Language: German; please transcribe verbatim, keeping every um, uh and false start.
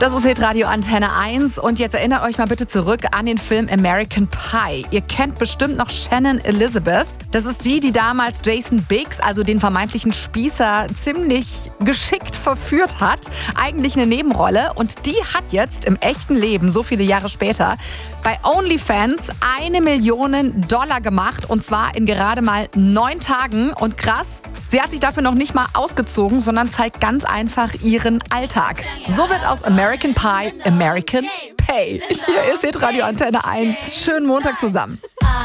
Das ist Hitradio Antenne eins und jetzt erinnert euch mal bitte zurück an den Film American Pie. Ihr kennt bestimmt noch Shannon Elizabeth. Das ist die, die damals Jason Biggs, also den vermeintlichen Spießer, ziemlich geschickt verführt hat. Eigentlich eine Nebenrolle und die hat jetzt im echten Leben, so viele Jahre später, bei OnlyFans eine Million Dollar gemacht und zwar in gerade mal neun Tagen. Und krass, sie hat sich dafür noch nicht mal ausgezogen, sondern zeigt ganz einfach ihren Alltag. So wird aus American Pie American Pay. Hier ist Hitradio Antenne eins. Schönen Montag zusammen.